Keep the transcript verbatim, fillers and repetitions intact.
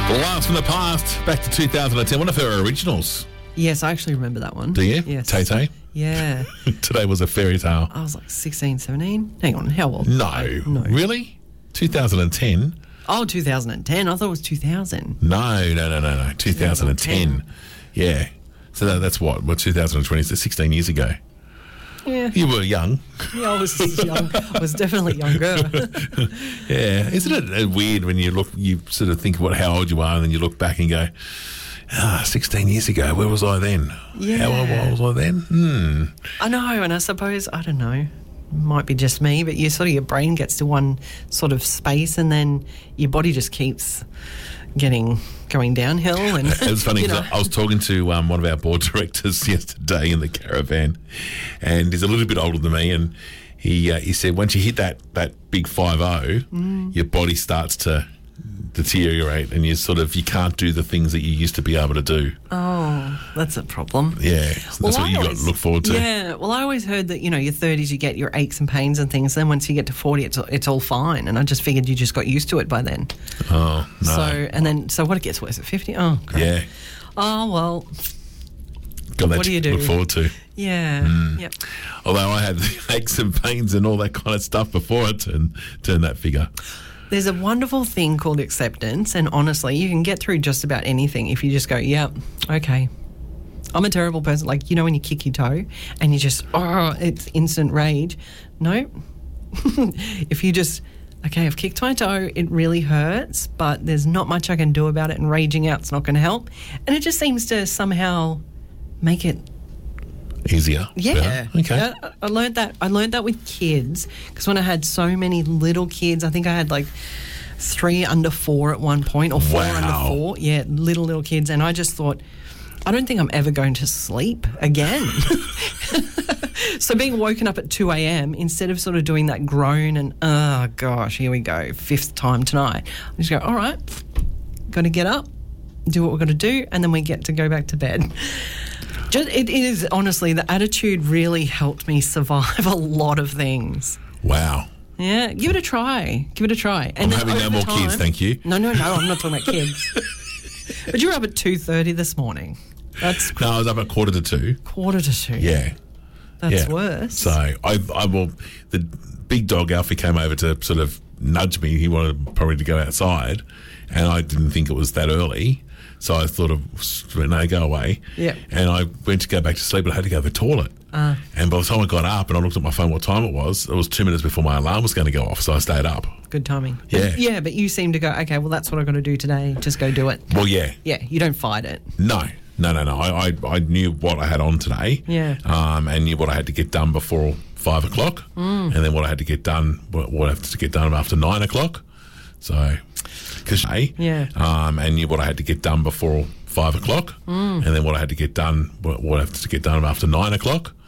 Blast from the past, back to two thousand ten. One of her originals. Yes, I actually remember that one. Do you? Yes. Tay-Tay? Yeah. Today was a fairy tale. I was like sixteen, seventeen. Hang on, how old? No. I, no. Really? two thousand ten? Oh, two thousand ten. I thought it was two thousand. No, no, no, no, no. two thousand ten. Yeah. So that, that's what? What, two thousand twenty? So sixteen years ago. Yeah. You were young. Yeah, I was young. I was definitely younger. Yeah. Isn't it weird when you look, you sort of think about how old you are and then you look back and go, ah, sixteen years ago, where was I then? Yeah. How old was I then? Hmm. I know, and I suppose, I don't know, might be just me, but you sort of, your brain gets to one sort of space and then your body just keeps getting, going downhill. And it was funny you because know. I was talking to um, one of our board directors yesterday in the caravan, and he's a little bit older than me, and he uh, he said once you hit that, that big five oh, mm. your body starts to deteriorate and you sort of, you can't do the things that you used to be able to do. Oh, that's a problem. Yeah, so that's well, what you always, got to look forward to. Yeah, well, I always heard that, you know, your thirties you get your aches and pains and things, then once you get to forty it's it's all fine, and I just figured you just got used to it by then. Oh, no. So, and then, so what, it gets worse at fifty? Oh, great. Yeah. Oh, well, Got that what do you to do? look forward to. Yeah, Mm. yep. Although I had aches and pains and all that kind of stuff before I turned, turned that figure. There's a wonderful thing called acceptance, and honestly, you can get through just about anything if you just go, yep, okay. I'm a terrible person. Like, you know when you kick your toe and you just, oh, it's instant rage. No. If you just, okay, I've kicked my toe, it really hurts, but there's not much I can do about it, and raging out's not going to help. And it just seems to somehow make it Easier. Yeah. Better. Okay. Yeah, I learned that. I learned that with kids, because when I had so many little kids, I think I had like three under four at one point, or four Wow. under four. Yeah, little, little kids. And I just thought, I don't think I'm ever going to sleep again. So being woken up at two a.m., instead of sort of doing that groan and, oh gosh, here we go, fifth time tonight, I just go, all right, got to get up, do what we've got to do, and then we get to go back to bed. Just, it is, honestly, the attitude really helped me survive a lot of things. Wow. Yeah, give it a try. Give it a try. And I'm having no more kids, thank you. No, no, no, I'm not talking about kids. But you were up at two thirty this morning. That's No, I was up at quarter to two. quarter to two. Yeah. That's yeah. worse. So I, I will. The big dog Alfie came over to sort of nudge me. He wanted probably to go outside, and I didn't think it was that early. So I thought of, no, go away. Yeah. And I went to go back to sleep, but I had to go to the toilet. Uh, and by the time I got up and I looked at my phone what time it was, it was two minutes before my alarm was going to go off. So I stayed up. Good timing. Yeah. But, yeah, but you seem to go, okay, well, that's what I've got to do today. Just go do it. Well, yeah. Yeah, you don't fight it. No. No, no, no. I, I, I knew what I had on today. Yeah. Um, and knew what I had to get done before five o'clock. Mm. And then what I had to get done, what, what I had to get done after nine o'clock. So, because Yeah. Um, and knew what I had to get done before five o'clock. Mm. And then what I had to get done, what, what I had to get done after nine o'clock.